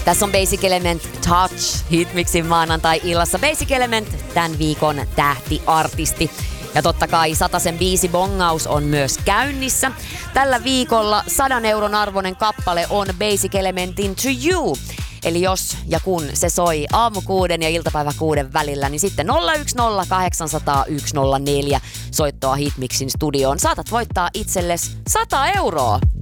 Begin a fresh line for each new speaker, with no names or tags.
Tässä on Basic Element Touch Hitmixin maanantai-illassa. Basic Element, tämän viikon tähtiartisti. Ja totta kai 100 biisi bongaus on myös käynnissä. Tällä viikolla 100 euron arvoinen kappale on Basic Elementin To You. Eli jos ja kun se soi aamu 6 ja iltapäivä 6 välillä, niin sitten 010 800 104 soittoa Hitmixin studioon. Saatat voittaa itsellesi 100 euroa.